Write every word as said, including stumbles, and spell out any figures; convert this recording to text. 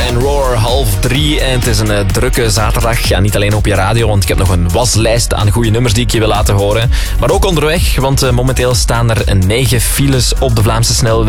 en Roar, half drie. En het is een uh, drukke zaterdag. Ja, niet alleen op je radio, want ik heb nog een waslijst aan goede nummers die ik je wil laten horen. Maar ook onderweg, want uh, momenteel staan er negen files op de Vlaamse snelweg.